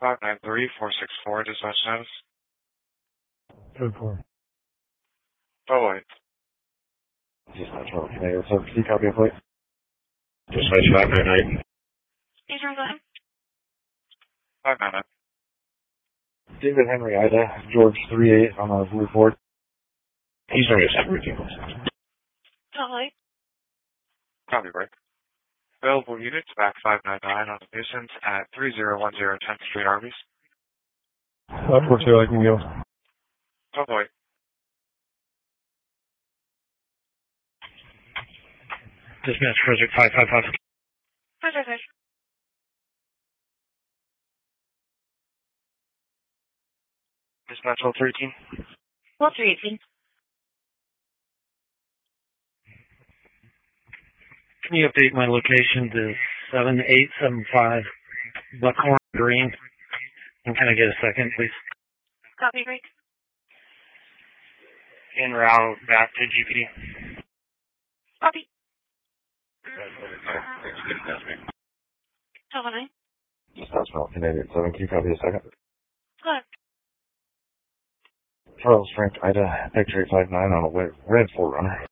593-464, dispatch status. 10-4. Oh, wait. Dispatch 1, Canadian 7, copy of flight. Dispatch 599. Eastern, go ahead. 599. David Henry, Ida, George 38 on a report. Eastern is everything. Totally. Copy break. Available units back 599 on the nuisance at 3010 10th Street, Arby's. 42, I can go. Oh, wait. Dispatch Frederick 555. Roger. Dispatch 13. Well, 318. Can you update my location to 7875 Buckhorn Green? And can I get a second, please? Copy break. En route back to GPD. Copy. Totally. Dispatch Mount Canadian 7, can you copy a second? Go ahead. Charles Frank, Ida, X-ray 59 on a red 4Runner.